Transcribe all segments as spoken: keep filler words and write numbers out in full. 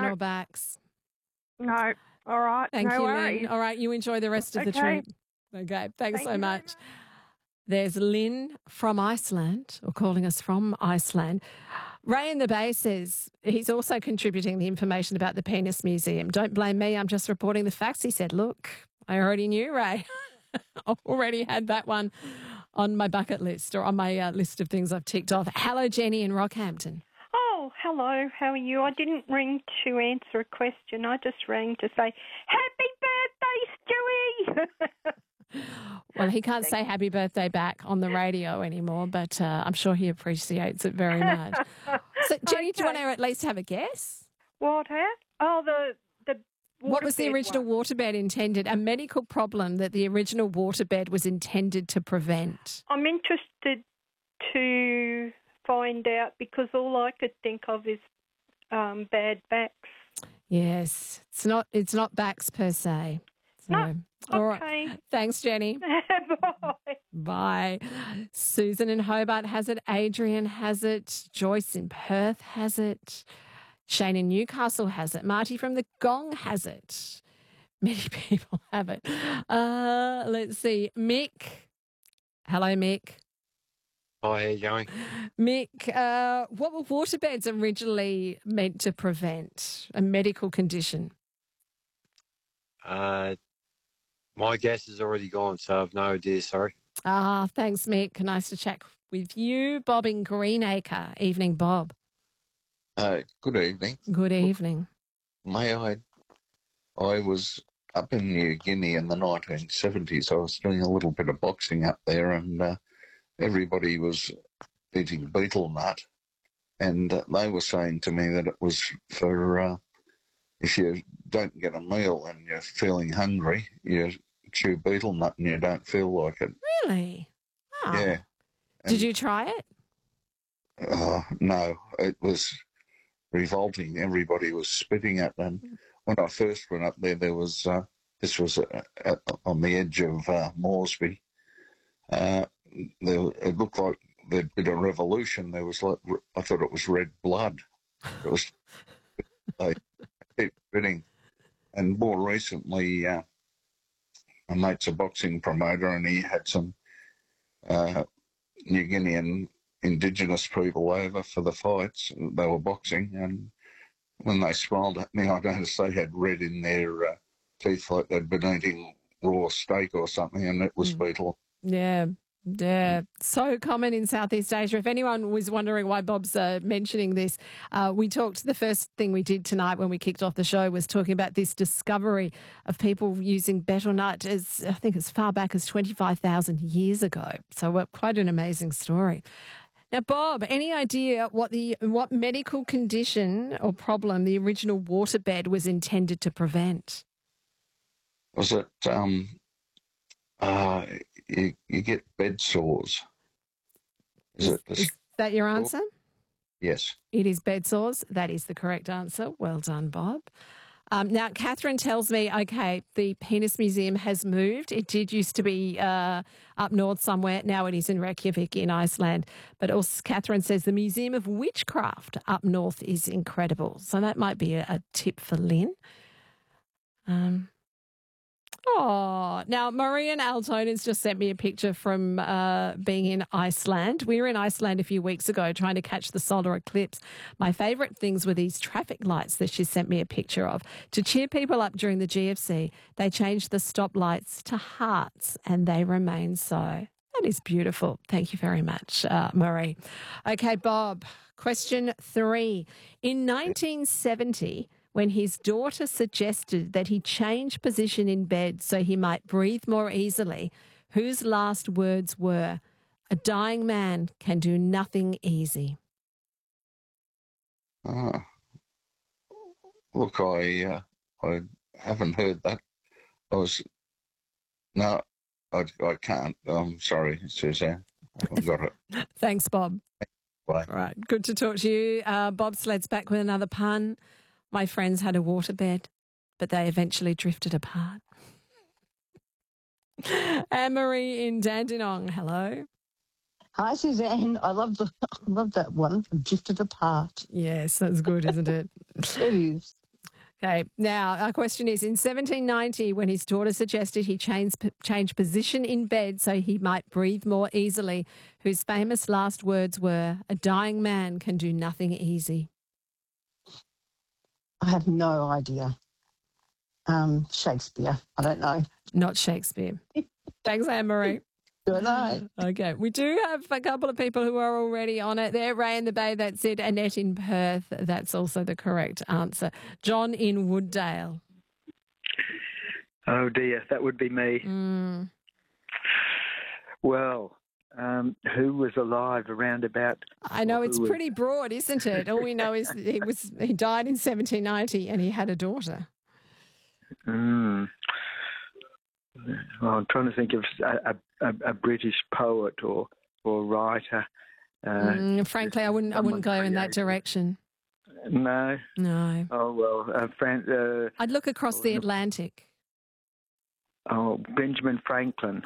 no. or backs? No. All right. Thank no you, worries. Lynn. All right, you enjoy the rest of okay. the trip. Okay, thanks Thank so you much. much. There's Lynn from Iceland, or calling us from Iceland. Ray in the Bay says he's also contributing the information about the Penis Museum. Don't blame me, I'm just reporting the facts. He said, look, I already knew, Ray. I already had that one on my bucket list or on my uh, list of things I've ticked off. Hello, Jenny in Rockhampton. Oh, hello. How are you? I didn't ring to answer a question. I just rang to say, happy birthday, Stewie! Well, he can't say happy birthday back on the radio anymore, but uh, I'm sure he appreciates it very much. So, Jenny, okay. do you want to at least have a guess? What, huh? Oh, the... the what was the original one. waterbed intended? A medical problem that the original waterbed was intended to prevent. I'm interested to find out because all I could think of is um, bad backs. Yes, it's not. It's not backs per se. So, no. All okay. right. Thanks, Jenny. Bye. Bye. Susan in Hobart has it. Adrian has it. Joyce in Perth has it. Shane in Newcastle has it. Marty from the Gong has it. Many people have it. Uh, let's see. Mick. Hello, Mick. Hi, how are you going? Mick, uh, what were waterbeds originally meant to prevent? A medical condition? Uh, my guess is already gone, so I've no idea, sorry. Ah, thanks, Mick. Nice to chat with you. Bob in Greenacre. Evening, Bob. Uh, good evening. Good evening. May I? I was up in New Guinea in the nineteen seventies. I was doing a little bit of boxing up there, and uh, everybody was eating betel nut, and uh, they were saying to me that it was for uh, if you don't get a meal and you're feeling hungry, you chew betel nut and you don't feel like it. Really? Oh. Yeah. And, did you try it? Uh, no, it was revolting. Everybody was spitting at them. When I first went up there, there was uh, this was uh, uh, on the edge of uh, Moresby. Uh, there, it looked like there'd been a revolution. There was like I thought it was red blood. It was they keep spitting. And more recently, uh, my mate's a boxing promoter, and he had some uh, New Guinean Indigenous people over for the fights. They were boxing, and when they smiled at me, I noticed they had red in their uh, teeth, like they'd been eating raw steak or something, and it was mm. betel. Yeah, yeah. So common in Southeast Asia. If anyone was wondering why Bob's uh, mentioning this, uh, we talked, the first thing we did tonight when we kicked off the show was talking about this discovery of people using betel nut as, I think, as far back as twenty-five thousand years ago. So uh, quite an amazing story. Now, Bob, any idea what the what medical condition or problem the original waterbed was intended to prevent? Was it um, uh, you, you get bed sores? Is, is, it, is that your answer? Yes. It is bed sores. That is the correct answer. Well done, Bob. Um, now, Catherine tells me, okay, the Penis Museum has moved. It did used to be uh, up north somewhere. Now it is in Reykjavik in Iceland. But also, Catherine says the Museum of Witchcraft up north is incredible. So that might be a, a tip for Lynn. Um, oh, now Marian Altone has just sent me a picture from uh, being in Iceland. We were in Iceland a few weeks ago trying to catch the solar eclipse. My favourite things were these traffic lights that she sent me a picture of. To cheer people up during the G F C, they changed the stop lights to hearts, and they remain so. That is beautiful. Thank you very much, uh, Marie. Okay, Bob, question three. In nineteen seventy, when his daughter suggested that he change position in bed so he might breathe more easily, whose last words were, "A dying man can do nothing easy"? Uh, look, I uh, I haven't heard that. I was no, I I can't. I'm sorry, Suzanne. I've got it. Thanks, Bob. Bye. All right, good to talk to you. Uh, Bob Sled's back with another pun. My friends had a waterbed, but they eventually drifted apart. Anne-Marie in Dandenong, hello. Hi, Suzanne. I love the I love that one. Drifted apart. Yes, that's good, isn't it? It is. Okay, now our question is, in seventeen ninety, when his daughter suggested he change, change position in bed so he might breathe more easily, whose famous last words were, "A dying man can do nothing easy." I have no idea. Um, Shakespeare. I don't know. Not Shakespeare. Thanks, Anne-Marie. Good night. Okay, we do have a couple of people who are already on it. There, Ray in the Bay, that's it. Annette in Perth, that's also the correct answer. John in Wooddale. Oh dear, that would be me. Mm. Well, um, who was alive around about? I know it's was... pretty broad, isn't it? All we know is he was he died in seventeen ninety and he had a daughter. Mm. Well, I'm trying to think of a, a, a British poet or or writer. Uh, mm, frankly, I wouldn't. I wouldn't go in that direction. No. No. Oh well, uh, Fran- uh, I'd look across the Atlantic. Oh, Benjamin Franklin.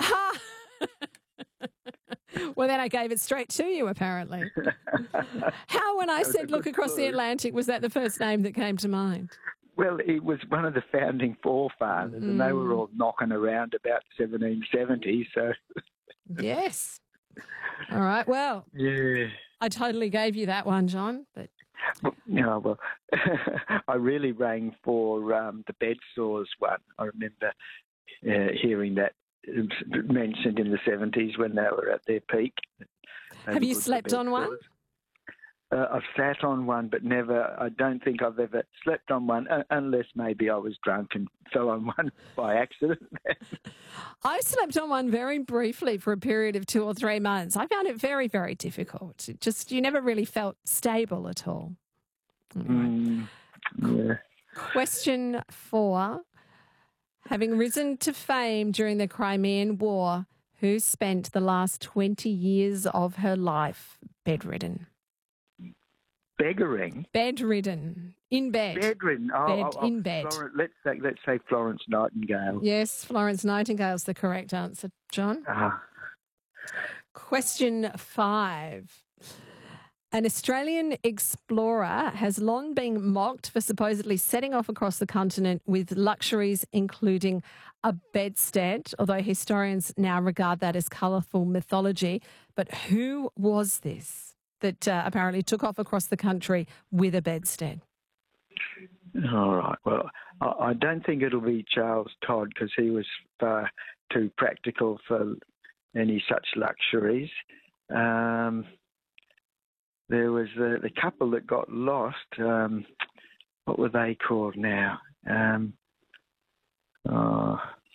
Well, then I gave it straight to you, apparently. How, when I said look across the Atlantic, was that the first name that came to mind? Well, he was one of the founding forefathers, mm. and they were all knocking around about seventeen seventy, so... Yes. All right, well, yeah, I totally gave you that one, John, but... Well, no, well, I really rang for um, the bed sores one. I remember uh, hearing that mentioned in the seventies when they were at their peak. Have you slept on one? Uh, I've sat on one, but never, I don't think I've ever slept on one, uh, unless maybe I was drunk and fell on one by accident. I slept on one very briefly for a period of two or three months. I found it very, very difficult. It just, you never really felt stable at all. Mm, yeah. Question four. Having risen to fame during the Crimean War, who spent the last twenty years of her life bedridden? Beggaring? Bedridden. In bed. Bedridden. Oh, bed, oh, oh, in bed. Florence, let's, say, let's say Florence Nightingale. Yes, Florence Nightingale's the correct answer, John. Ah. Question five. An Australian explorer has long been mocked for supposedly setting off across the continent with luxuries including a bedstead, although historians now regard that as colourful mythology. But who was this that uh, apparently took off across the country with a bedstead? All right. Well, I, I don't think it'll be Charles Todd because he was far too practical for any such luxuries. Um, there was the, the couple that got lost. Um, what were they called now? Um, oh.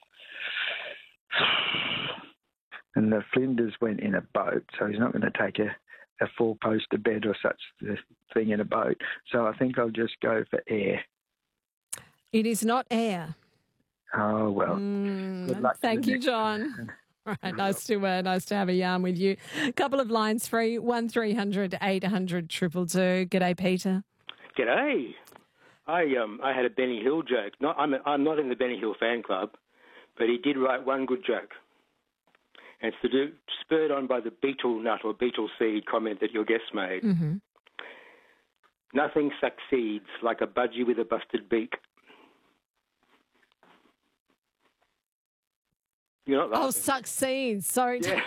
And the Flinders went in a boat, so he's not going to take a a four-poster bed or such thing in a boat. So I think I'll just go for air. It is not air. Oh, well. Mm, Good luck thank you, John. All right, nice to, uh, nice to have a yarn with you. A couple of lines free, one three hundred eight hundred two two two. G'day, Peter. G'day. I um I had a Benny Hill joke. Not I'm a, I'm not in the Benny Hill fan club, but he did write one good joke. And it's to do, spurred on by the beetle nut or beetle seed comment that your guest made. Mm-hmm. Nothing succeeds like a budgie with a busted beak. You're not laughing. Oh, succeeds. Sorry. Yeah.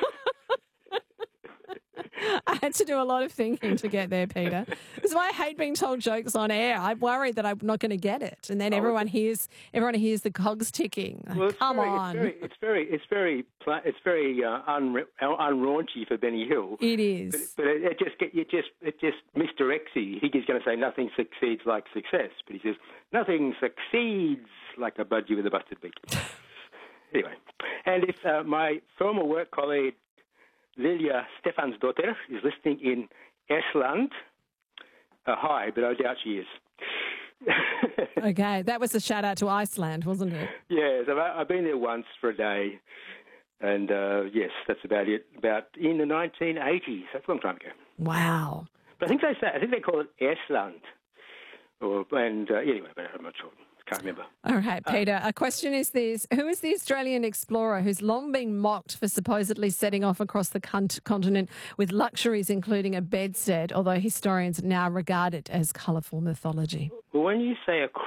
I had to do a lot of thinking to get there, Peter. That's why I hate being told jokes on air. I'm worried that I'm not going to get it, and then oh, everyone hears everyone hears the cogs ticking. Like, well, it's come very, on, it's very, it's very, it's very, it's very uh, un, unraunchy for Benny Hill. It is, but, but it, it just get, it just it just misdirects you. He's going to say nothing succeeds like success, but he says nothing succeeds like a budgie with a busted beak. Anyway, and if uh, my former work colleague Lilia Stefansdottir is listening in Estland, uh, hi, but I doubt she is. Okay, that was a shout out to Iceland, wasn't it? Yes, I've, I've been there once for a day, and uh, yes, that's about it. About in the nineteen eighties, that's a long time ago. Wow. But I think they say I think they call it Estland, or and uh, anyway, but I'm not sure. Can't remember. All right, Peter. A question is this. Who is the Australian explorer who's long been mocked for supposedly setting off across the con- continent with luxuries including a bedstead, although historians now regard it as colourful mythology? Well, when you say